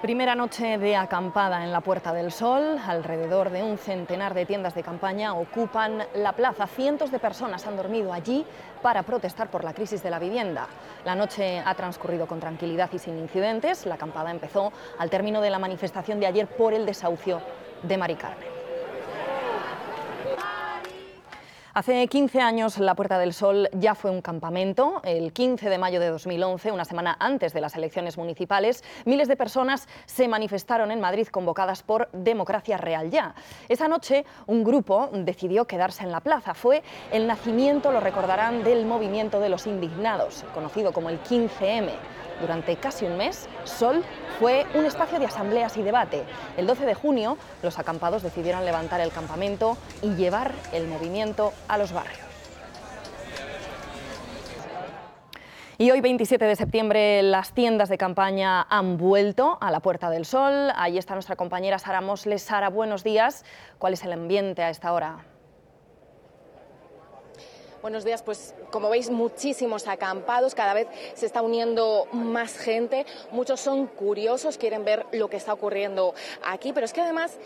Primera noche de acampada en la Puerta del Sol. Alrededor de un centenar de tiendas de campaña ocupan la plaza. Cientos de personas han dormido allí para protestar por la crisis de la vivienda. La noche ha transcurrido con tranquilidad y sin incidentes. La acampada empezó al término de la manifestación de ayer por el desahucio de Mari Carmen. Hace 15 años la Puerta del Sol ya fue un campamento. El 15 de mayo de 2011, una semana antes de las elecciones municipales, miles de personas se manifestaron en Madrid convocadas por Democracia Real Ya. Esa noche un grupo decidió quedarse en la plaza. Fue el nacimiento, lo recordarán, del movimiento de los indignados, conocido como el 15M. Durante casi un mes, Sol fue un espacio de asambleas y debate. El 12 de junio, los acampados decidieron levantar el campamento y llevar el movimiento a los barrios. Y hoy, 27 de septiembre, las tiendas de campaña han vuelto a la Puerta del Sol. Ahí está nuestra compañera Sara Mosles. Sara, buenos días. ¿Cuál es el ambiente a esta hora? Buenos días, pues como veis muchísimos acampados, cada vez se está uniendo más gente, muchos son curiosos, quieren ver lo que está ocurriendo aquí, pero es que además,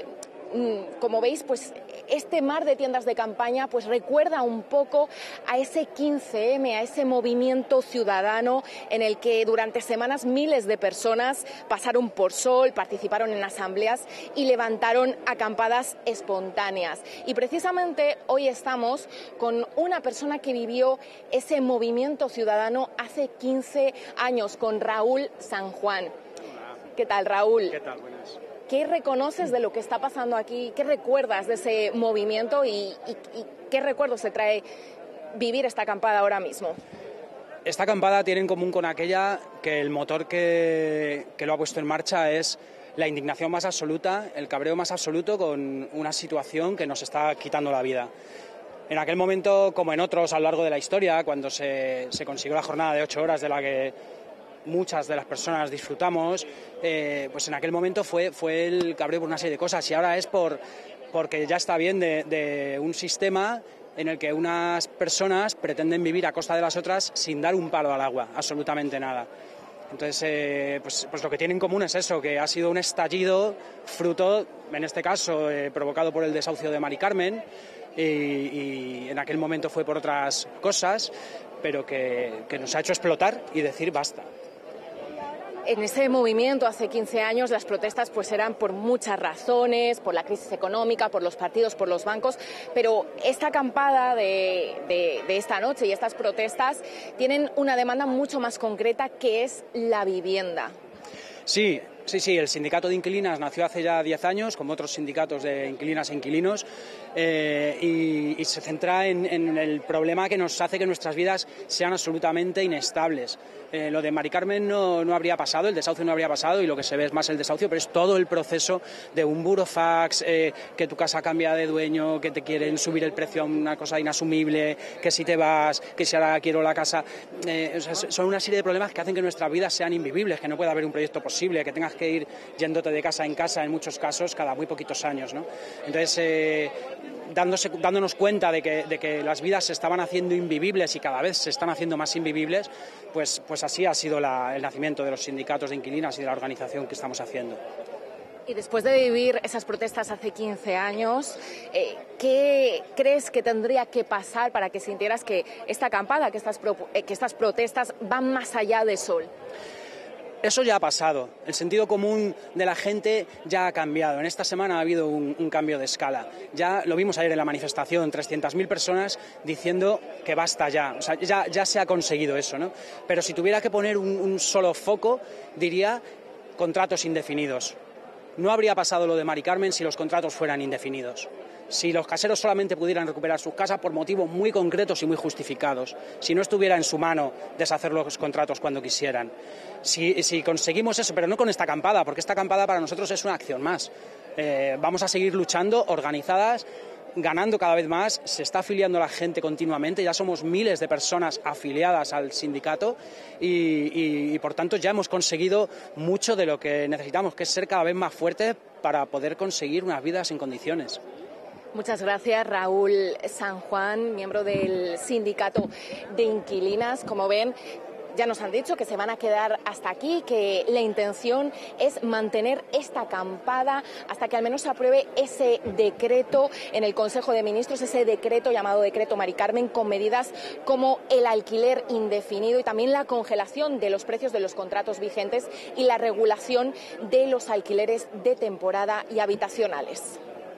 como veis, pues este mar de tiendas de campaña pues recuerda un poco a ese 15M, a ese movimiento ciudadano en el que durante semanas miles de personas pasaron por Sol, participaron en asambleas y levantaron acampadas espontáneas. Y precisamente hoy estamos con una persona que vivió ese movimiento ciudadano hace 15 años, con Raúl San Juan. ¿Qué tal, Raúl? ¿Qué tal? Buenas. ¿Qué reconoces de lo que está pasando aquí? ¿Qué recuerdas de ese movimiento y qué recuerdos te trae vivir esta acampada ahora mismo? Esta acampada tiene en común con aquella que el motor que lo ha puesto en marcha es la indignación más absoluta, el cabreo más absoluto con una situación que nos está quitando la vida. En aquel momento, como en otros a lo largo de la historia, cuando se consiguió la jornada de 8 horas de la que muchas de las personas disfrutamos, pues en aquel momento fue el cabreo por una serie de cosas, y ahora es porque ya está bien de un sistema en el que unas personas pretenden vivir a costa de las otras sin dar un palo al agua, absolutamente nada. Entonces, pues lo que tiene en común es eso, que ha sido un estallido fruto, en este caso, provocado por el desahucio de Mari Carmen, y en aquel momento fue por otras cosas, pero que nos ha hecho explotar y decir basta. En ese movimiento hace 15 años las protestas pues eran por muchas razones, por la crisis económica, por los partidos, por los bancos, pero esta acampada de esta noche y estas protestas tienen una demanda mucho más concreta, que es la vivienda. Sí, el sindicato de inquilinas nació hace ya 10 años, como otros sindicatos de inquilinas e inquilinos, y se centra en el problema que nos hace que nuestras vidas sean absolutamente inestables. Lo de Mari Carmen no habría pasado, el desahucio no habría pasado, y lo que se ve es más el desahucio, pero es todo el proceso de un burofax, que tu casa cambia de dueño, que te quieren subir el precio a una cosa inasumible, que si te vas, que si ahora quiero la casa. O sea, son una serie de problemas que hacen que nuestras vidas sean invivibles, que no pueda haber un proyecto posible, que tengas que ir yéndote de casa en muchos casos, cada muy poquitos años, ¿no? Entonces, dándonos cuenta de que las vidas se estaban haciendo invivibles y cada vez se están haciendo más invivibles, pues así ha sido el nacimiento de los sindicatos de inquilinas y de la organización que estamos haciendo. Y después de vivir esas protestas hace 15 años, ¿qué crees que tendría que pasar para que sintieras que esta acampada, que estas protestas van más allá de Sol? Eso ya ha pasado. El sentido común de la gente ya ha cambiado. En esta semana ha habido un cambio de escala. Ya lo vimos ayer en la manifestación, 300.000 personas diciendo que basta ya. O sea, ya se ha conseguido eso, ¿no? Pero si tuviera que poner un solo foco, diría contratos indefinidos. No habría pasado lo de Mari Carmen si los contratos fueran indefinidos. Si los caseros solamente pudieran recuperar sus casas por motivos muy concretos y muy justificados, si no estuviera en su mano deshacer los contratos cuando quisieran. Si conseguimos eso, pero no con esta acampada, porque esta acampada para nosotros es una acción más. Vamos a seguir luchando, organizadas, ganando cada vez más, se está afiliando la gente continuamente, ya somos miles de personas afiliadas al sindicato y por tanto ya hemos conseguido mucho de lo que necesitamos, que es ser cada vez más fuertes para poder conseguir unas vidas en condiciones. Muchas gracias, Raúl San Juan, miembro del sindicato de inquilinas. Como ven, ya nos han dicho que se van a quedar hasta aquí, que la intención es mantener esta acampada hasta que al menos se apruebe ese decreto en el Consejo de Ministros, ese decreto llamado Decreto Mari Carmen, con medidas como el alquiler indefinido y también la congelación de los precios de los contratos vigentes y la regulación de los alquileres de temporada y habitacionales.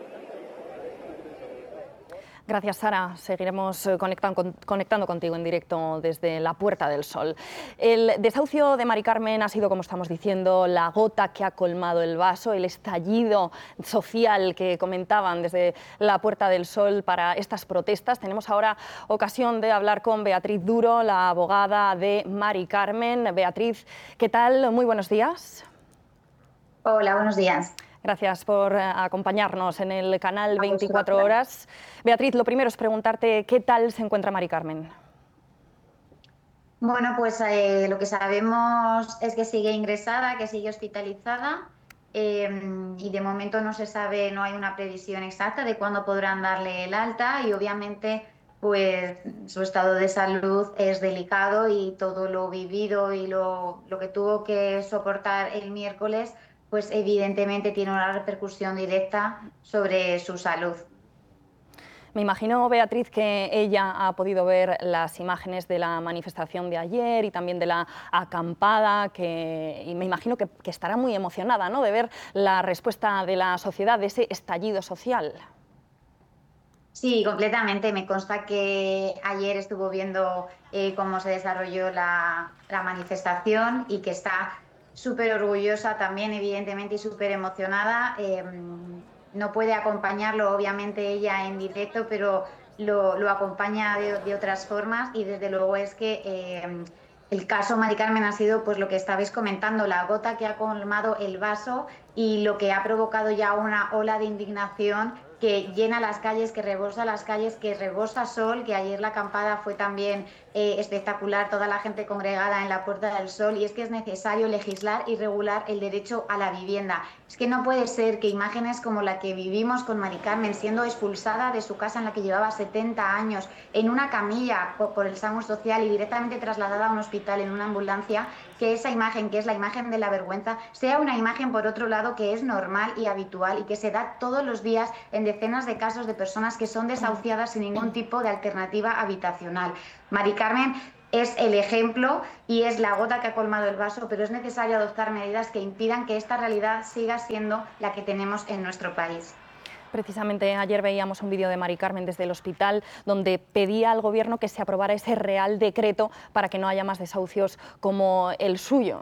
Gracias, Sara. Seguiremos conectando contigo en directo desde la Puerta del Sol. El desahucio de Mari Carmen ha sido, como estamos diciendo, la gota que ha colmado el vaso, el estallido social que comentaban desde la Puerta del Sol para estas protestas. Tenemos ahora ocasión de hablar con Beatriz Duro, la abogada de Mari Carmen. Beatriz, ¿qué tal? Muy buenos días. Hola, buenos días. Gracias por acompañarnos en el canal 24 Horas. Beatriz, lo primero es preguntarte qué tal se encuentra Mari Carmen. Bueno, pues lo que sabemos es que sigue ingresada, que sigue hospitalizada y de momento no se sabe, no hay una previsión exacta de cuándo podrán darle el alta y obviamente pues su estado de salud es delicado y todo lo vivido y lo que tuvo que soportar el miércoles pues evidentemente tiene una repercusión directa sobre su salud. Me imagino, Beatriz, que ella ha podido ver las imágenes de la manifestación de ayer y también de la acampada, y me imagino que estará muy emocionada, ¿no?, de ver la respuesta de la sociedad, de ese estallido social. Sí, completamente. Me consta que ayer estuvo viendo cómo se desarrolló la manifestación y que está súper orgullosa también, evidentemente, y súper emocionada. No puede acompañarlo, obviamente, ella en directo, pero lo acompaña de otras formas y desde luego es que el caso Mari Carmen ha sido pues lo que estabais comentando, la gota que ha colmado el vaso y lo que ha provocado ya una ola de indignación que llena las calles, que rebosa las calles, que rebosa sol, que ayer la acampada fue también espectacular, toda la gente congregada en la Puerta del Sol, y es que es necesario legislar y regular el derecho a la vivienda. Es que no puede ser que imágenes como la que vivimos con Mari Carmen siendo expulsada de su casa en la que llevaba 70 años, en una camilla por el SAMUR social y directamente trasladada a un hospital en una ambulancia, que esa imagen, que es la imagen de la vergüenza, sea una imagen, por otro lado, que es normal y habitual y que se da todos los días en decenas de casos de personas que son desahuciadas sin ningún tipo de alternativa habitacional. Mari Carmen es el ejemplo y es la gota que ha colmado el vaso, pero es necesario adoptar medidas que impidan que esta realidad siga siendo la que tenemos en nuestro país. Precisamente ayer veíamos un vídeo de Mari Carmen desde el hospital donde pedía al Gobierno que se aprobara ese Real Decreto para que no haya más desahucios como el suyo.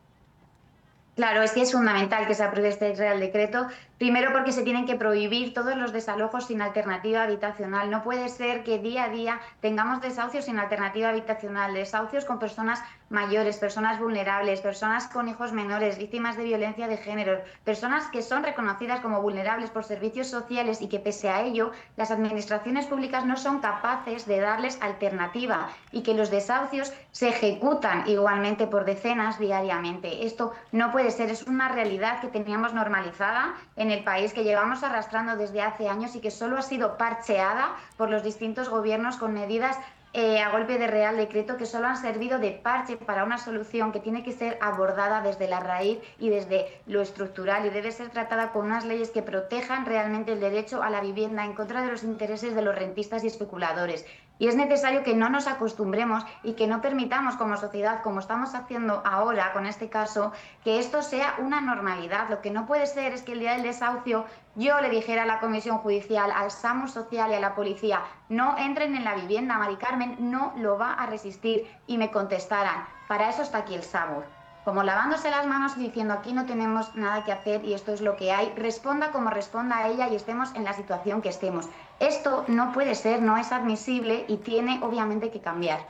Claro, es que es fundamental que se apruebe este Real Decreto, primero porque se tienen que prohibir todos los desalojos sin alternativa habitacional. No puede ser que día a día tengamos desahucios sin alternativa habitacional, desahucios con personas mayores, personas vulnerables, personas con hijos menores, víctimas de violencia de género, personas que son reconocidas como vulnerables por servicios sociales y que pese a ello las administraciones públicas no son capaces de darles alternativa y que los desahucios se ejecutan igualmente por decenas diariamente. Esto no puede ser, es una realidad que teníamos normalizada en el país, que llevamos arrastrando desde hace años y que solo ha sido parcheada por los distintos gobiernos con medidas a golpe de Real Decreto que solo han servido de parche para una solución que tiene que ser abordada desde la raíz y desde lo estructural y debe ser tratada con unas leyes que protejan realmente el derecho a la vivienda en contra de los intereses de los rentistas y especuladores. Y es necesario que no nos acostumbremos y que no permitamos como sociedad, como estamos haciendo ahora con este caso, que esto sea una normalidad. Lo que no puede ser es que el día del desahucio yo le dijera a la Comisión Judicial, al SAMUR social y a la policía, no entren en la vivienda, Mari Carmen no lo va a resistir, y me contestaran, para eso está aquí el SAMUR. Como lavándose las manos y diciendo aquí no tenemos nada que hacer y esto es lo que hay, responda como responda a ella y estemos en la situación que estemos. Esto no puede ser, no es admisible y tiene obviamente que cambiar.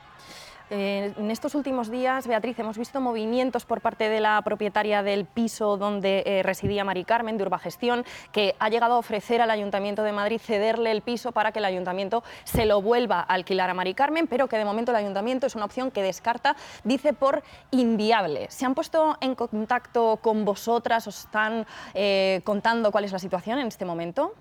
En estos últimos días, Beatriz, hemos visto movimientos por parte de la propietaria del piso donde residía Mari Carmen, de Urbagestión, que ha llegado a ofrecer al Ayuntamiento de Madrid cederle el piso para que el Ayuntamiento se lo vuelva a alquilar a Mari Carmen, pero que de momento el Ayuntamiento es una opción que descarta, dice, por inviable. ¿Se han puesto en contacto con vosotras? ¿Os están contando cuál es la situación en este momento?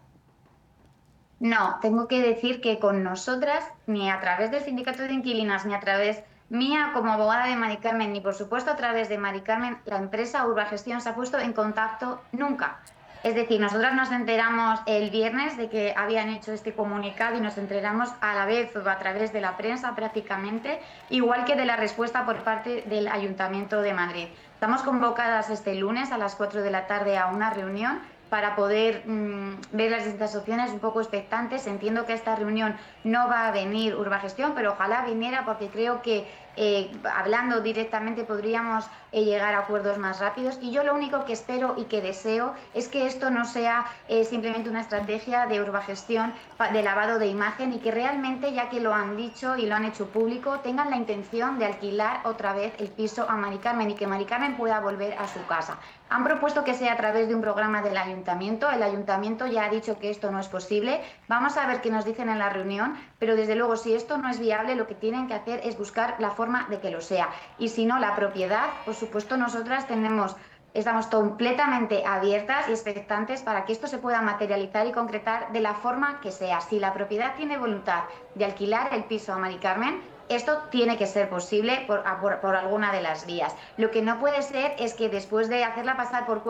No, tengo que decir que con nosotras, ni a través del sindicato de inquilinas, ni a través mía como abogada de Mari Carmen, ni por supuesto a través de Mari Carmen, la empresa Urbagestión se ha puesto en contacto nunca. Es decir, nosotras nos enteramos el viernes de que habían hecho este comunicado y nos enteramos a la vez o a través de la prensa prácticamente, igual que de la respuesta por parte del Ayuntamiento de Madrid. Estamos convocadas este lunes a las 4 de la tarde a una reunión para poder ver las distintas opciones un poco expectantes. Entiendo que a esta reunión no va a venir Urbagestión, pero ojalá viniera, porque creo que hablando directamente podríamos llegar a acuerdos más rápidos. Y yo lo único que espero y que deseo es que esto no sea simplemente una estrategia de Urbagestión de lavado de imagen, y que realmente, ya que lo han dicho y lo han hecho público, tengan la intención de alquilar otra vez el piso a Mari Carmen y que Mari Carmen pueda volver a su casa. Han propuesto que sea a través de un programa del Ayuntamiento. El Ayuntamiento ya ha dicho que esto no es posible. Vamos a ver qué nos dicen en la reunión, pero desde luego, si esto no es viable, lo que tienen que hacer es buscar la forma de que lo sea. Y si no, la propiedad, por supuesto, nosotras estamos completamente abiertas y expectantes para que esto se pueda materializar y concretar de la forma que sea. Si la propiedad tiene voluntad de alquilar el piso a Mari Carmen, esto tiene que ser posible por alguna de las vías. Lo que no puede ser es que después de hacerla pasar por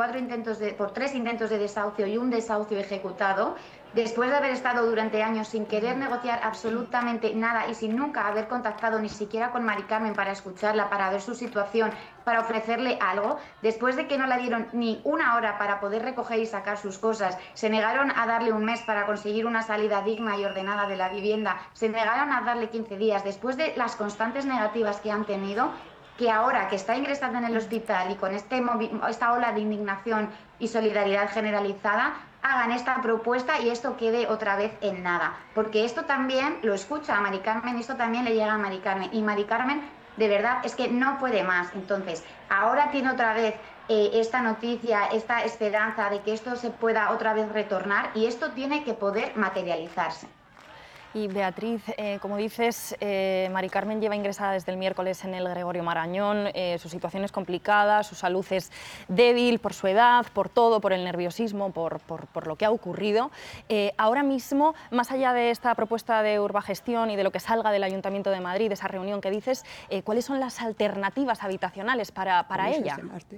3 intentos de desahucio y un desahucio ejecutado, después de haber estado durante años sin querer negociar absolutamente nada y sin nunca haber contactado ni siquiera con Mari Carmen para escucharla, para ver su situación, para ofrecerle algo, después de que no le dieron ni una hora para poder recoger y sacar sus cosas, se negaron a darle un mes para conseguir una salida digna y ordenada de la vivienda, se negaron a darle 15 días, después de las constantes negativas que han tenido, que ahora que está ingresada en el hospital y con esta ola de indignación y solidaridad generalizada, hagan esta propuesta y esto quede otra vez en nada. Porque esto también lo escucha a Mari Carmen y esto también le llega a Mari Carmen. Y Mari Carmen, de verdad, es que no puede más. Entonces, ahora tiene otra vez esta noticia, esta esperanza de que esto se pueda otra vez retornar, y esto tiene que poder materializarse. Y Beatriz, como dices, Mari Carmen lleva ingresada desde el miércoles en el Gregorio Marañón. Su situación es complicada, su salud es débil por su edad, por todo, por el nerviosismo, por lo que ha ocurrido. Ahora mismo, más allá de esta propuesta de Urbagestión y de lo que salga del Ayuntamiento de Madrid, de esa reunión que dices, ¿cuáles son las alternativas habitacionales para ella?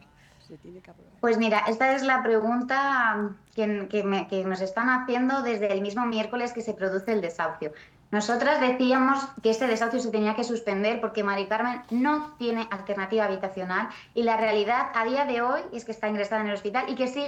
Pues mira, esta es la pregunta que nos están haciendo desde el mismo miércoles que se produce el desahucio. Nosotras decíamos que este desahucio se tenía que suspender porque Mari Carmen no tiene alternativa habitacional, y la realidad a día de hoy es que está ingresada en el hospital y que sigue